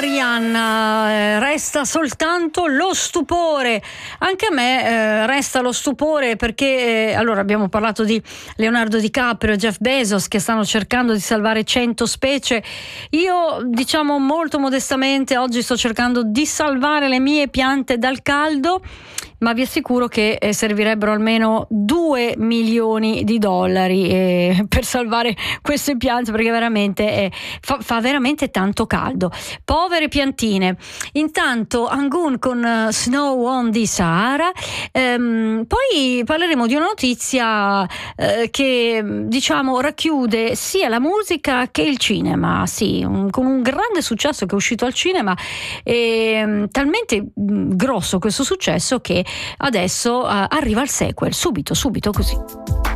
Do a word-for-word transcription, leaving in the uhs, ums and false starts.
Arianna, eh, resta soltanto lo stupore. Anche a me eh, resta lo stupore perché eh, allora abbiamo parlato di Leonardo DiCaprio e Jeff Bezos che stanno cercando di salvare cento specie. Io, diciamo molto modestamente, oggi sto cercando di salvare le mie piante dal caldo, ma vi assicuro che eh, servirebbero almeno due milioni di dollari eh, per salvare queste piante, perché veramente eh, fa, fa veramente tanto caldo. Povere piantine. Intanto Angun con uh, Snow on the Sahara. Ehm, poi parleremo di una notizia eh, che diciamo racchiude sia la musica che il cinema. Sì, un, con un grande successo che è uscito al cinema, e talmente mh, grosso questo successo che adesso uh, arriva il sequel, subito, subito così.